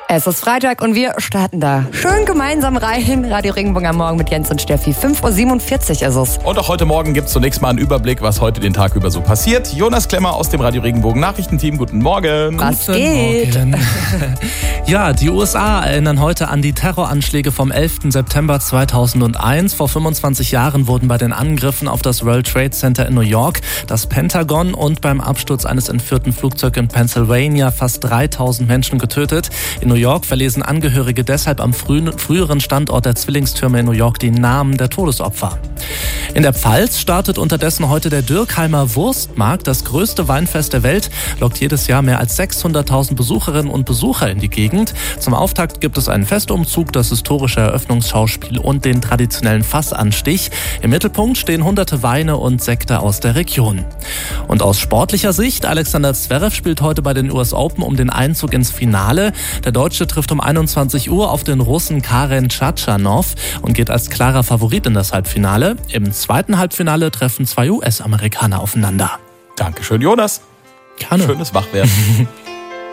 Es ist Freitag und wir starten da schön gemeinsam rein. Radio Regenbogen am Morgen mit Jens und Steffi. 5.47 Uhr ist es. Und auch heute Morgen gibt es zunächst mal einen Überblick, was heute den Tag über so passiert. Jonas Klemmer aus dem Radio Regenbogen Nachrichtenteam. Guten Morgen. Was geht? Ja, die USA erinnern heute an die Terroranschläge vom 11. September 2001. Vor 25 Jahren wurden bei den Angriffen auf das World Trade Center in New York, das Pentagon und beim Absturz eines entführten Flugzeugs in Pennsylvania fast 3000 Menschen getötet. In New York verlesen Angehörige deshalb am früheren Standort der Zwillingstürme in New York die Namen der Todesopfer. In der Pfalz startet unterdessen heute der Dürkheimer Wurstmarkt, das größte Weinfest der Welt, lockt jedes Jahr mehr als 600.000 Besucherinnen und Besucher in die Gegend. Zum Auftakt gibt es einen Festumzug, das historische Eröffnungsschauspiel und den traditionellen Fassanstich. Im Mittelpunkt stehen hunderte Weine und Sekte aus der Region. Und aus sportlicher Sicht, Alexander Zverev spielt heute bei den US Open um den Einzug ins Finale. Der Deutsche trifft um 21 Uhr auf den Russen Karen Tschatschanow und geht als klarer Favorit in das Halbfinale. Im zweiten Halbfinale treffen zwei US-Amerikaner aufeinander. Dankeschön, Jonas. Gerne. Schönes Wachwerden.